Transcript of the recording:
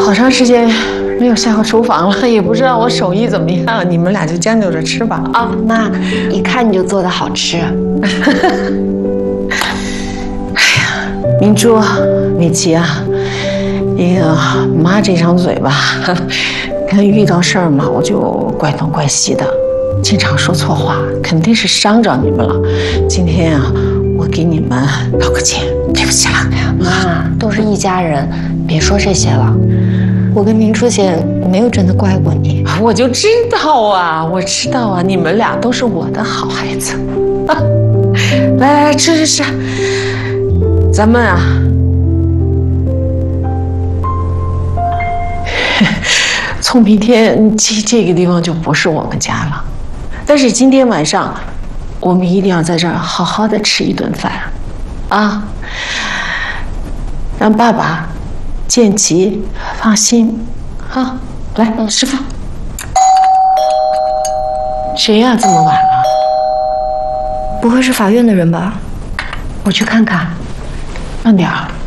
好长时间没有下过厨房了，也不知道我手艺怎么样，你们俩就将就着吃吧啊！ 妈，一看你就做的好吃。 明珠、米奇啊，妈这张嘴吧，跟遇到事儿嘛，我就怪东怪西的，经常说错话，肯定是伤着你们了。今天啊，我给你们道个歉，对不起了。 妈，都是一家人，别说这些了。我跟明珠姐没有真的怪过你。 我就知道啊，我知道啊，你们俩都是我的好孩子。来，吃，咱们啊，从明天这个地方就不是我们家了。但是今天晚上，我们一定要在这儿好好的吃一顿饭，啊，让爸爸、建奇放心。好，来吃饭。谁呀？这么晚了？ 不会是法院的人吧？ 我去看看。慢点儿。